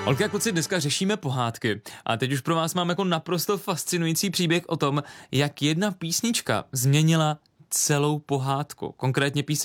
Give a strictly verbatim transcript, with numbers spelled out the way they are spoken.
Olka, kluci, dneska řešíme pohádky a teď už pro vás mám jako naprosto fascinující příběh o tom, jak jedna písnička změnila celou pohádku, konkrétně píseň